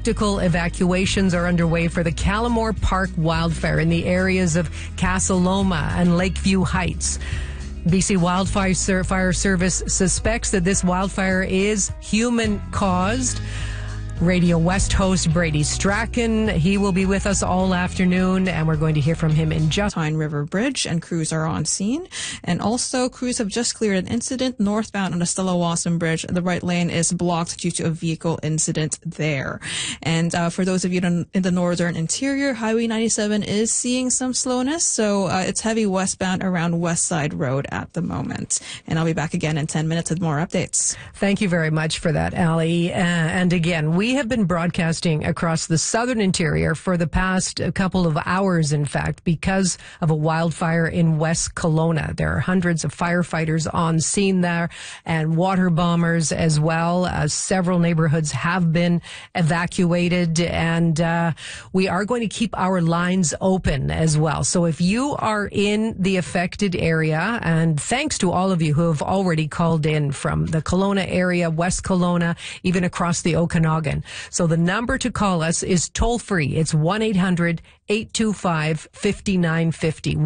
tactical evacuations are underway for the Callamore Park wildfire in the areas of Casa Loma and Lakeview Heights. BC Wildfire Service suspects that this wildfire is human-caused. Radio West host Brady Strachan, he will be with us all afternoon, and we're going to hear from him in just... Pine River Bridge, and crews are on scene. And also, crews have just cleared an incident northbound on the Stella Wasson Bridge. The right lane is blocked due to a vehicle incident there. And for those of you in the northern interior, Highway 97 is seeing some slowness, so it's heavy westbound around West Side Road at the moment. And I'll be back again in 10 minutes with more updates. Thank you very much for that, Ali. And again, we have been broadcasting across the southern interior for the past couple of hours, in fact, because of a wildfire in West Kelowna. There are hundreds of firefighters on scene there and water bombers as well. Several neighborhoods have been evacuated, and we are going to keep our lines open as well. So if you are in the affected area, and thanks to all of you who have already called in from the Kelowna area, West Kelowna, even across the Okanagan. So the number to call us is toll free. It's 1-800-825-5950.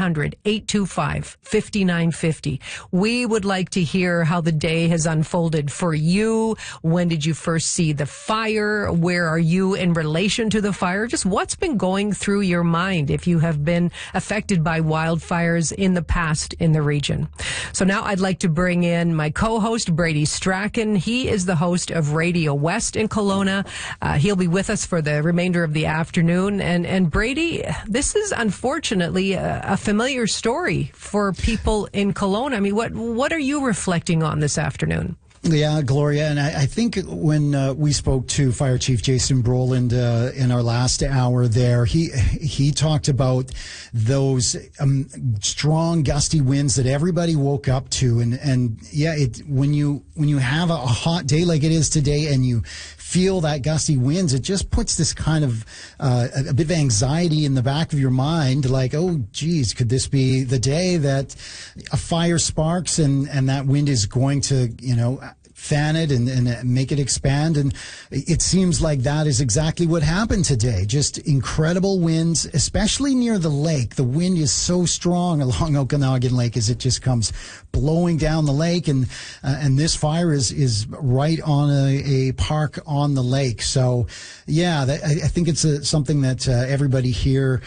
1-800-825-5950. We would like to hear how the day has unfolded for you. When did you first see the fire? Where are you in relation to the fire? Just what's been going through your mind if you have been affected by wildfires in the past in the region. So now I'd like to bring in my co-host, Brady Strachan. He is the host of Radio West in Kelowna. He'll be with us for the remainder of the afternoon. And Brady, this is unfortunately a familiar story for people in Kelowna. I mean, what are you reflecting on this afternoon? Yeah, Gloria, and I think when we spoke to Fire Chief Jason Brolin in our last hour there, he talked about those strong gusty winds that everybody woke up to, and yeah, when you have a hot day like it is today, and you feel that gusty winds, it just puts this kind of a bit of anxiety in the back of your mind, like, oh, geez, could this be the day that a fire sparks and that wind is going to, fan it and make it expand? And it seems like that is exactly what happened today. Just incredible winds, especially near the lake. The wind is so strong along Okanagan Lake as it just comes blowing down the lake, and this fire is right on a park on the lake. So yeah, I think it's something that everybody here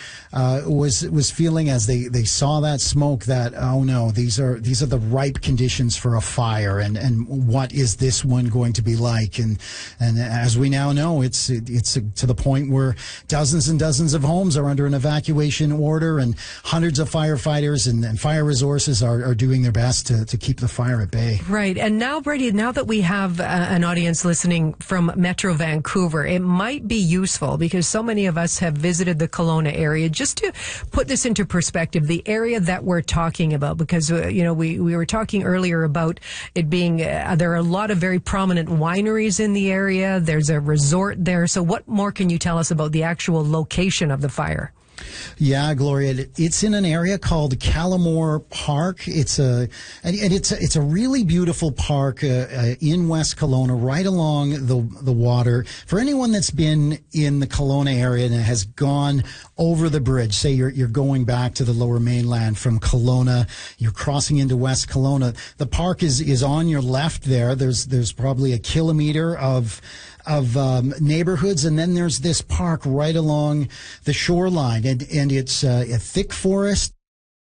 was feeling as they saw that smoke, that, oh no, these are the ripe conditions for a fire, and what is this one going to be like? And as we now know, it's to the point where dozens and dozens of homes are under an evacuation order, and hundreds of firefighters and fire resources are doing their best to keep the fire at bay. Right. And now, Brady, now that we have an audience listening from Metro Vancouver, it might be useful, because so many of us have visited the Kelowna area, just to put this into perspective, the area that we're talking about, because, we were talking earlier about it being, there are a lot of very prominent wineries in the area. There's a resort there. So what more can you tell us about the actual location of the fire? Yeah, Gloria, it's in an area called Callamore Park. It's a really beautiful park in West Kelowna, right along the water. For anyone that's been in the Kelowna area and has gone over the bridge, say you're going back to the Lower Mainland from Kelowna, you're crossing into West Kelowna. The park is on your left there. There's probably a kilometer of neighborhoods, and then there's this park right along the shoreline, and it's a thick forest.